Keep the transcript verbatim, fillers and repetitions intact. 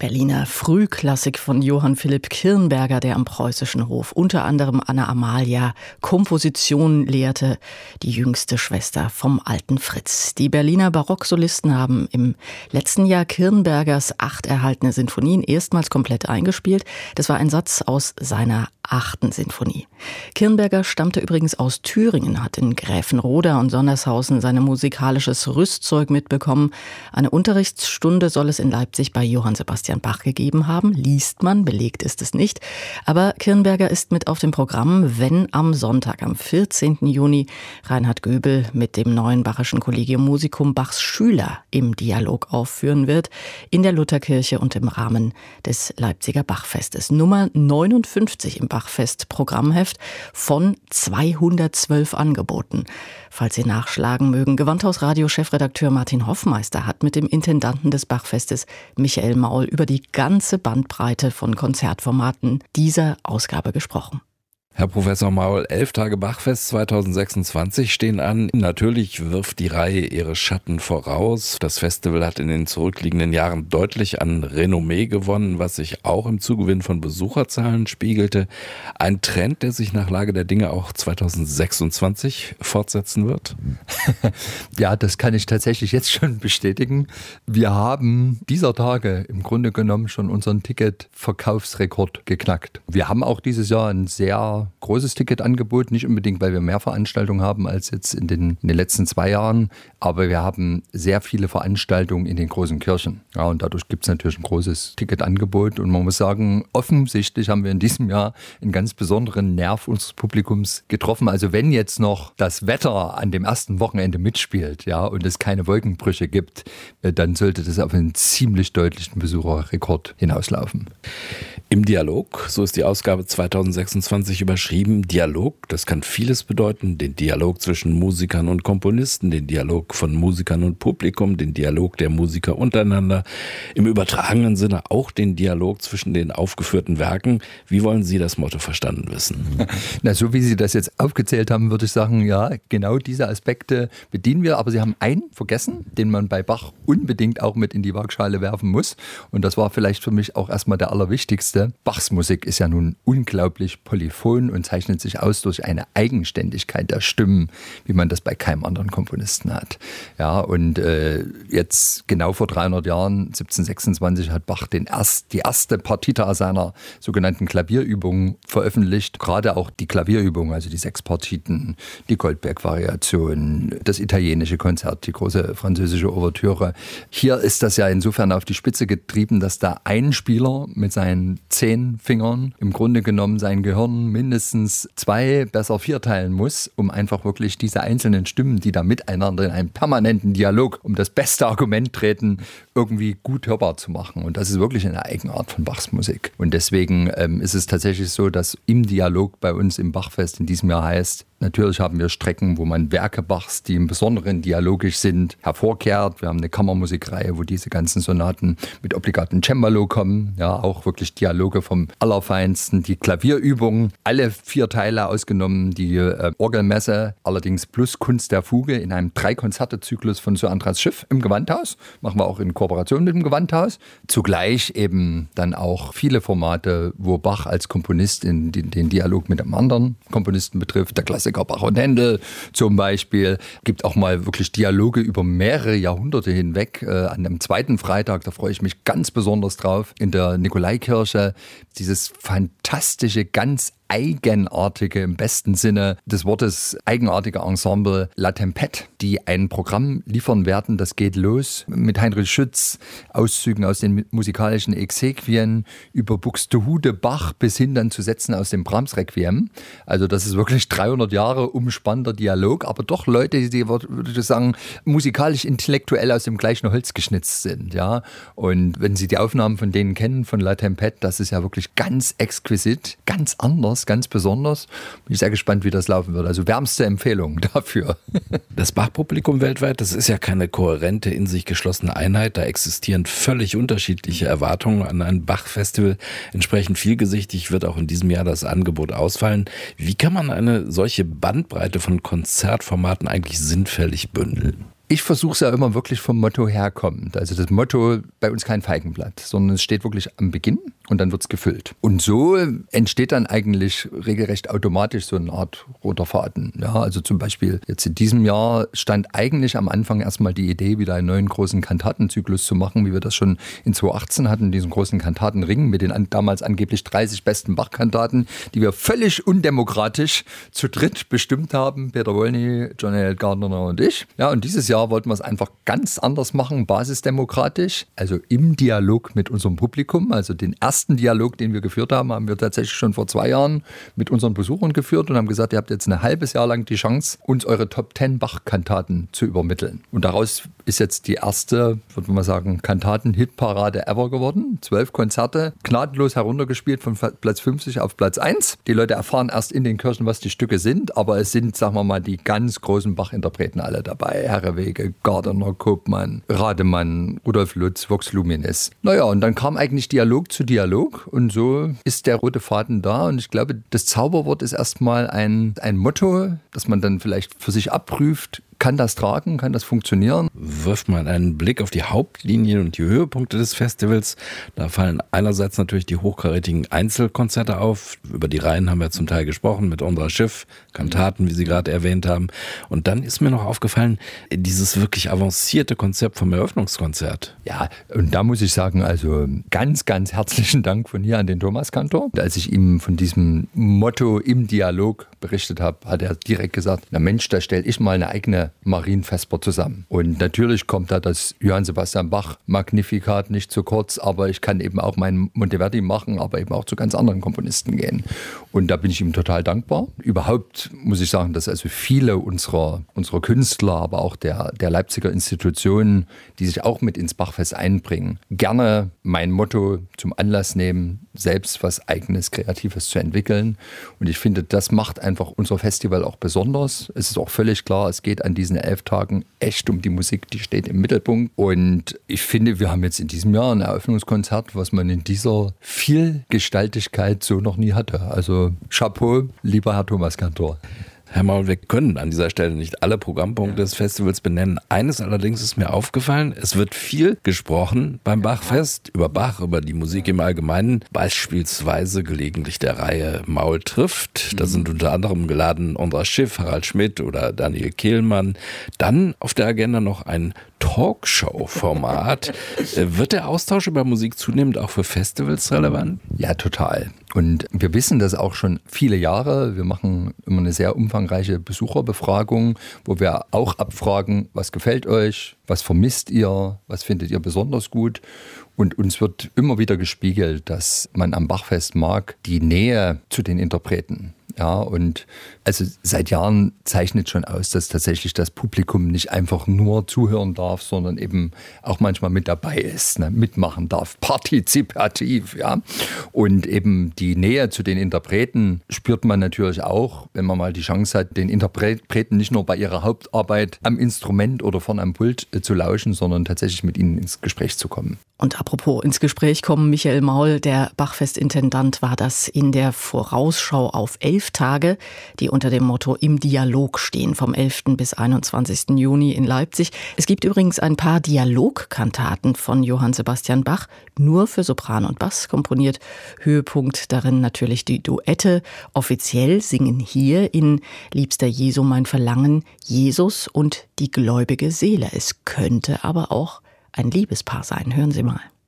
Berliner Frühklassik von Johann Philipp Kirnberger, der am Preußischen Hof unter anderem Anna Amalia Komposition lehrte, die jüngste Schwester vom alten Fritz. Die Berliner Barocksolisten haben im letzten Jahr Kirnbergers acht erhaltene Sinfonien erstmals komplett eingespielt. Das war ein Satz aus seiner achten Sinfonie. Kirnberger stammte übrigens aus Thüringen, hat in Gräfenroda und Sondershausen sein musikalisches Rüstzeug mitbekommen. Eine Unterrichtsstunde soll es in Leipzig bei Johann Sebastian Bach gegeben haben. Liest man, belegt ist es nicht. Aber Kirnberger ist mit auf dem Programm, wenn am Sonntag, am vierzehnten Juni, Reinhard Göbel mit dem neuen Bachischen Collegium Musicum Bachs Schüler im Dialog aufführen wird, in der Lutherkirche und im Rahmen des Leipziger Bachfestes. Nummer neunundfünfzig im Bachfest-Programmheft von zweihundertzwölf Angeboten. Falls Sie nachschlagen mögen, Gewandhaus-Radio-Chefredakteur Martin Hoffmeister hat mit dem Intendanten des Bachfestes Michael Maul über die ganze Bandbreite von Konzertformaten dieser Ausgabe gesprochen. Herr Professor Maul, elf Tage Bachfest zweitausendsechsundzwanzig stehen an. Natürlich wirft die Reihe ihre Schatten voraus. Das Festival hat in den zurückliegenden Jahren deutlich an Renommee gewonnen, was sich auch im Zugewinn von Besucherzahlen spiegelte. Ein Trend, der sich nach Lage der Dinge auch zweitausendsechsundzwanzig fortsetzen wird? Ja, das kann ich tatsächlich jetzt schon bestätigen. Wir haben dieser Tage im Grunde genommen schon unseren Ticketverkaufsrekord geknackt. Wir haben auch dieses Jahr ein sehr großes Ticketangebot, nicht unbedingt, weil wir mehr Veranstaltungen haben als jetzt in den, in den letzten zwei Jahren, aber wir haben sehr viele Veranstaltungen in den großen Kirchen. Ja, und dadurch gibt es natürlich ein großes Ticketangebot und man muss sagen, offensichtlich haben wir in diesem Jahr einen ganz besonderen Nerv unseres Publikums getroffen. Also wenn jetzt noch das Wetter an dem ersten Wochenende mitspielt, ja, und es keine Wolkenbrüche gibt, dann sollte das auf einen ziemlich deutlichen Besucherrekord hinauslaufen. Im Dialog, so ist die Ausgabe zweitausendsechsundzwanzig überschrieben. Dialog, das kann vieles bedeuten. Den Dialog zwischen Musikern und Komponisten, den Dialog von Musikern und Publikum, den Dialog der Musiker untereinander. Im übertragenen Sinne auch den Dialog zwischen den aufgeführten Werken. Wie wollen Sie das Motto verstanden wissen? Na, so wie Sie das jetzt aufgezählt haben, würde ich sagen, ja, genau diese Aspekte bedienen wir. Aber Sie haben einen vergessen, den man bei Bach unbedingt auch mit in die Waagschale werfen muss. Und das war vielleicht für mich auch erstmal der allerwichtigste. Bachs Musik ist ja nun unglaublich polyphon und zeichnet sich aus durch eine Eigenständigkeit der Stimmen, wie man das bei keinem anderen Komponisten hat. Ja, und äh, jetzt genau vor dreihundert Jahren, siebzehnhundertsechsundzwanzig, hat Bach den erst, die erste Partita seiner sogenannten Klavierübungen veröffentlicht. Gerade auch die Klavierübungen, also die sechs Partiten, die Goldberg-Variation, das italienische Konzert, die große französische Ouvertüre. Hier ist das ja insofern auf die Spitze getrieben, dass da ein Spieler mit seinen zehn Fingern im Grunde genommen sein Gehirn mindestens zwei, besser vier teilen muss, um einfach wirklich diese einzelnen Stimmen, die da miteinander in einem permanenten Dialog um das beste Argument treten, irgendwie gut hörbar zu machen. Und das ist wirklich eine Eigenart von Bachs Musik. Und deswegen ähm, ist es tatsächlich so, dass im Dialog bei uns im Bachfest in diesem Jahr heißt, natürlich haben wir Strecken, wo man Werke Bachs, die im Besonderen dialogisch sind, hervorkehrt. Wir haben eine Kammermusikreihe, wo diese ganzen Sonaten mit obligaten Cembalo kommen. Ja, auch wirklich Dialoge vom Allerfeinsten. Die Klavierübungen, alle vier Teile ausgenommen, die äh, Orgelmesse, allerdings plus Kunst der Fuge in einem Drei-Konzerte-Zyklus von Sir Andreas Schiff im Gewandhaus. Machen wir auch in Kooperation mit dem Gewandhaus. Zugleich eben dann auch viele Formate, wo Bach als Komponist in den, den Dialog mit einem anderen Komponisten betrifft. Der Klassiker Bach und Händel zum Beispiel. Gibt auch mal wirklich Dialoge über mehrere Jahrhunderte hinweg. Äh, an dem zweiten Freitag, da freue ich mich ganz besonders drauf, in der Nikolaikirche. Dieses fantastische, ganz eigenartige, im besten Sinne des Wortes, eigenartige Ensemble La Tempête, die ein Programm liefern werden. Das geht los mit Heinrich Schütz, Auszügen aus den musikalischen Exequien über Buxtehude, Bach bis hin dann zu Sätzen aus dem Brahms-Requiem. Also das ist wirklich dreihundert Jahre umspannender Dialog, aber doch Leute, die, würde ich sagen, musikalisch-intellektuell aus dem gleichen Holz geschnitzt sind. Ja? Und wenn Sie die Aufnahmen von denen kennen, von La Tempête, das ist ja wirklich ganz exquisit, ganz anders, ganz besonders. Bin ich sehr gespannt, wie das laufen wird. Also wärmste Empfehlung dafür. Das Bach-Publikum weltweit, das ist ja keine kohärente, in sich geschlossene Einheit. Da existieren völlig unterschiedliche Erwartungen an ein Bach-Festival. Entsprechend vielgesichtig wird auch in diesem Jahr das Angebot ausfallen. Wie kann man eine solche Bandbreite von Konzertformaten eigentlich sinnfällig bündeln? Ich versuche es ja immer wirklich vom Motto herkommend. Also das Motto bei uns kein Feigenblatt, sondern es steht wirklich am Beginn und dann wird es gefüllt. Und so entsteht dann eigentlich regelrecht automatisch so eine Art roter Faden. Ja, also zum Beispiel jetzt in diesem Jahr stand eigentlich am Anfang erstmal die Idee, wieder einen neuen großen Kantatenzyklus zu machen, wie wir das schon in zweitausendachtzehn hatten, diesen großen Kantatenring mit den an, damals angeblich dreißig besten Bach-Kantaten, die wir völlig undemokratisch zu dritt bestimmt haben. Peter Wolny, John L. Gardner und ich. Ja, und dieses Jahr wollten wir es einfach ganz anders machen, basisdemokratisch, also im Dialog mit unserem Publikum. Also den ersten Dialog, den wir geführt haben, haben wir tatsächlich schon vor zwei Jahren mit unseren Besuchern geführt und haben gesagt, ihr habt jetzt ein halbes Jahr lang die Chance, uns eure Top zehn Bach-Kantaten zu übermitteln. Und daraus ist jetzt die erste, würde man sagen, Kantaten-Hitparade ever geworden. Zwölf Konzerte, gnadenlos heruntergespielt von Platz fünfzig auf Platz eins. Die Leute erfahren erst in den Kirchen, was die Stücke sind, aber es sind, sagen wir mal, die ganz großen Bach-Interpreten alle dabei. Herrewege, Gardner, Kopmann, Rademann, Rudolf Lutz, Vox Luminis. Naja, und dann kam eigentlich Dialog zu Dialog und so ist der rote Faden da und ich glaube, das Zauberwort ist erstmal ein, ein Motto, das man dann vielleicht für sich abprüft. Kann das tragen? Kann das funktionieren? Wirft man einen Blick auf die Hauptlinien und die Höhepunkte des Festivals. Da fallen einerseits natürlich die hochkarätigen Einzelkonzerte auf. Über die Reihen haben wir zum Teil gesprochen, mit Ondra Schiff, Kantaten, wie Sie gerade erwähnt haben. Und dann ist mir noch aufgefallen, dieses wirklich avancierte Konzept vom Eröffnungskonzert. Ja, und da muss ich sagen, also ganz, ganz herzlichen Dank von hier an den Thomas Kantor. Als ich ihm von diesem Motto im Dialog berichtet habe, hat er direkt gesagt, na Mensch, da stelle ich mal eine eigene Marienvesper zusammen. Und natürlich kommt da das Johann Sebastian Bach Magnificat nicht zu kurz, aber ich kann eben auch meinen Monteverdi machen, aber eben auch zu ganz anderen Komponisten gehen. Und da bin ich ihm total dankbar. Überhaupt muss ich sagen, dass also viele unserer, unserer Künstler, aber auch der, der Leipziger Institutionen, die sich auch mit ins Bachfest einbringen, gerne mein Motto zum Anlass nehmen, selbst was Eigenes, Kreatives zu entwickeln. Und ich finde, das macht einfach unser Festival auch besonders. Es ist auch völlig klar, es geht an diesen elf Tagen echt um die Musik, die steht im Mittelpunkt. Und ich finde, wir haben jetzt in diesem Jahr ein Eröffnungskonzert, was man in dieser Vielgestaltigkeit so noch nie hatte. Also Chapeau, lieber Herr Thomas Kantor. Herr Maul, wir können an dieser Stelle nicht alle Programmpunkte des Festivals benennen. Eines allerdings ist mir aufgefallen, es wird viel gesprochen beim Bachfest, über Bach, über die Musik im Allgemeinen, beispielsweise gelegentlich der Reihe Maul trifft. Da sind unter anderem geladen Ondra Schiff, Harald Schmidt oder Daniel Kehlmann. Dann auf der Agenda noch ein Talkshow-Format. Wird der Austausch über Musik zunehmend auch für Festivals relevant? Ja, total. Und wir wissen das auch schon viele Jahre. Wir machen immer eine sehr umfangreiche Besucherbefragung, wo wir auch abfragen, was gefällt euch, was vermisst ihr, was findet ihr besonders gut. Und uns wird immer wieder gespiegelt, dass man am Bachfest mag die Nähe zu den Interpreten. Ja, und also seit Jahren zeichnet schon aus, dass tatsächlich das Publikum nicht einfach nur zuhören darf, sondern eben auch manchmal mit dabei ist, ne, mitmachen darf, partizipativ, ja. Und eben die Nähe zu den Interpreten spürt man natürlich auch, wenn man mal die Chance hat, den Interpreten nicht nur bei ihrer Hauptarbeit am Instrument oder vorne am Pult äh, zu lauschen, sondern tatsächlich mit ihnen ins Gespräch zu kommen. Und apropos ins Gespräch kommen, Michael Maul, der Bachfestintendant, war das in der Vorausschau auf elf Tage, die unter dem Motto Im Dialog stehen, vom elften bis einundzwanzigsten Juni in Leipzig. Es gibt übrigens ein paar Dialogkantaten von Johann Sebastian Bach, nur für Sopran und Bass komponiert. Höhepunkt darin natürlich die Duette. Offiziell singen hier in Liebster Jesu mein Verlangen Jesus und die gläubige Seele. Es könnte aber auch ein Liebespaar sein. Hören Sie mal.